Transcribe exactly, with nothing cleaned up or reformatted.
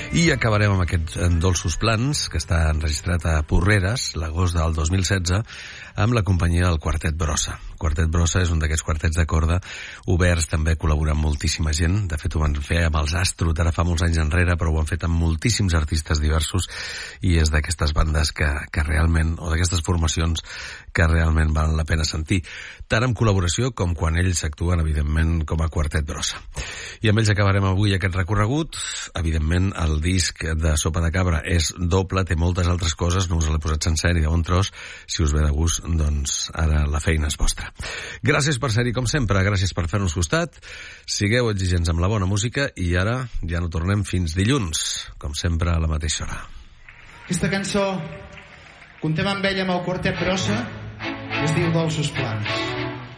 I acabarem amb aquests Dolços plans, que està enregistrat a Porreres, l'agost del dos mil setze, amb la companyia del Quartet Brossa. Quartet Brossa és un d'aquests quartets de corda oberts, també col·laboren moltíssima gent. De fet, ho van fer amb els Astrut ara fa molts anys enrere, però ho han fet amb moltíssims artistes diversos, i és d'aquestes bandes que, que realment, o d'aquestes formacions que realment valen la pena sentir, tant en col·laboració com quan ells actuen, evidentment, com a Quartet Brossa. I amb ells acabarem avui aquest recorregut. Evidentment, el disc de Sopa de Cabra és doble, té moltes altres coses, no us l'he posat sencer ni de bon tros. Si us ve de gust, doncs ara la feina és vostra. Gràcies per ser-hi com sempre, gràcies per fer-nos costat, sigueu exigents amb la bona música, i ara ja no tornem fins dilluns, com sempre a la mateixa hora. Aquesta cançó contem amb ella, amb el Quartet Brossa, que es diu Dolços plans.